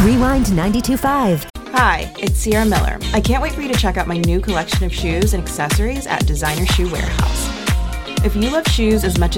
Rewind 92.5. Hi, it's Sierra Miller. I can't wait for you to check out my new collection of shoes and accessories at Designer Shoe Warehouse. If you love shoes as much